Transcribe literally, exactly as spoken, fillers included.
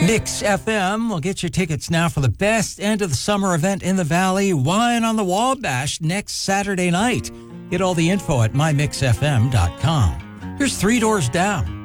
Mix F M will get your tickets now for the best end of the summer event in the Valley, Wine on the Wabash, next Saturday night. Get all the info at my mix f m dot com. Here's Three Doors Down.